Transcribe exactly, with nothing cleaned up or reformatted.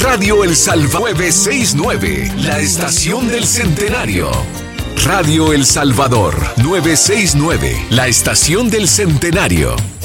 Radio El Salvador nueve seis nueve, la estación del centenario. Radio El Salvador nueve seis nueve, la estación del centenario.